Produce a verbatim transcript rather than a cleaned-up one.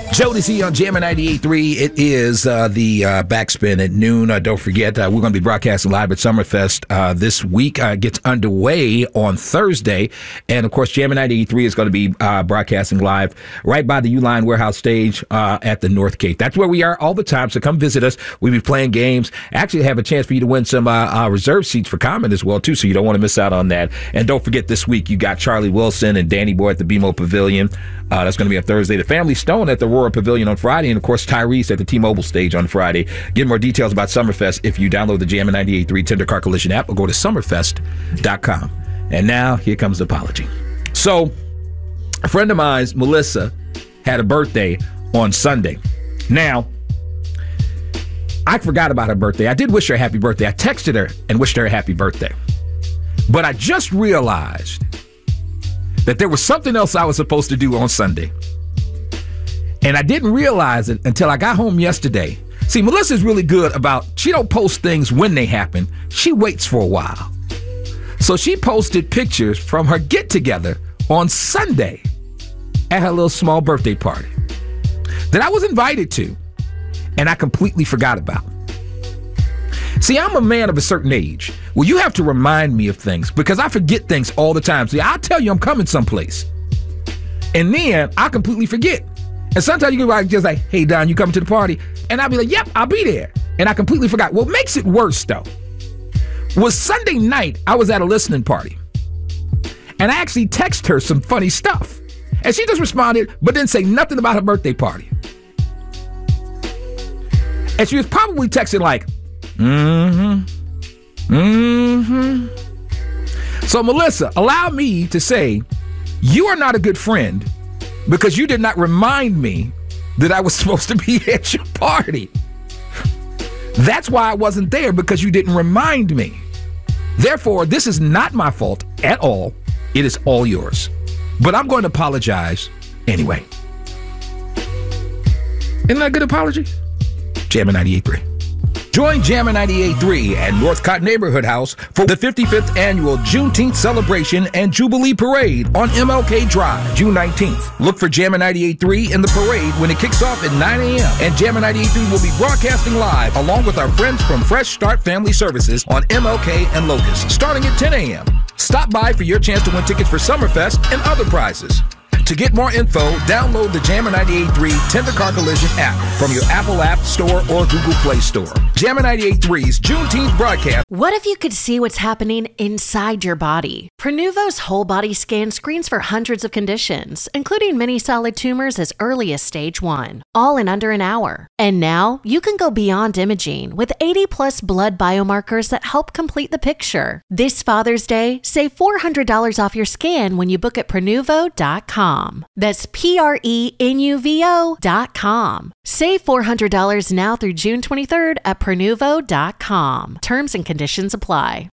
Jodeci on Jammin' ninety-eight point three. It is uh, the uh, backspin at noon. Uh, don't forget, uh, we're going to be broadcasting live at Summerfest uh, this week. Uh, gets underway on Thursday. And, of course, Jammin' ninety-eight point three is going to be uh, broadcasting live right by the Uline Warehouse stage uh, at the North Cape. That's where we are all the time, so come visit us. We'll be playing games. Actually have a chance for you to win some uh, uh, reserve seats for Common as well, too, so you don't want to miss out on that. And don't forget, this week you got Charlie Wilson and Danny Boy at the B M O Pavilion. Uh, that's going to be on Thursday. The Family Stone at the Royal Pavilion on Friday. And, of course, Tyrese at the T-Mobile stage on Friday. Get more details about Summerfest if you download the Jammin' ninety-eight point three Tender Car Collision app or go to summerfest dot com. And now, here comes the apology. So, a friend of mine, Melissa, had a birthday on Sunday. Now, I forgot about her birthday. I did wish her a happy birthday. I texted her and wished her a happy birthday. But I just realized that there was something else I was supposed to do on Sunday. And I didn't realize it until I got home yesterday. See, Melissa's really good about, she don't post things when they happen. She waits for a while. So she posted pictures from her get-together on Sunday at her little small birthday party that I was invited to, and I completely forgot about. See, I'm a man of a certain age. Well, you have to remind me of things because I forget things all the time. See, I'll tell you I'm coming someplace, and then I completely forget. And sometimes you can like just like, hey, Don, you coming to the party? And I'll be like, yep, I'll be there. And I completely forgot. What makes it worse, though, was Sunday night I was at a listening party, and I actually texted her some funny stuff. And she just responded, but didn't say nothing about her birthday party. And she was probably texting like, mm-hmm. Mm-hmm. So, Melissa, allow me to say you are not a good friend because you did not remind me that I was supposed to be at your party. That's why I wasn't there, because you didn't remind me. Therefore, this is not my fault at all. It is all yours. But I'm going to apologize anyway. Isn't that a good apology? Jammin' ninety-eight point three. Join Jammin' ninety-eight point three at Northcott Neighborhood House for the fifty-fifth Annual Juneteenth Celebration and Jubilee Parade on M L K Drive, June nineteenth. Look for Jammin' ninety-eight point three in the parade when it kicks off at nine a.m. And Jammin' ninety-eight point three will be broadcasting live along with our friends from Fresh Start Family Services on M L K and Locust, starting at ten a.m. Stop by for your chance to win tickets for Summerfest and other prizes. To get more info, download the Jammin' ninety-eight point three Tender Car Collision app from your Apple App Store or Google Play Store. Jammin' ninety-eight point three's Juneteenth broadcast. What if you could see what's happening inside your body? Prenuvo's whole body scan screens for hundreds of conditions, including many solid tumors as early as stage one, all in under an hour. And now you can go beyond imaging with eighty plus blood biomarkers that help complete the picture. This Father's Day, save four hundred dollars off your scan when you book at Prenuvo dot com. That's P R E N U V O dot com. Save four hundred dollars now through June twenty-third at Prenuvo dot com. Terms and conditions apply.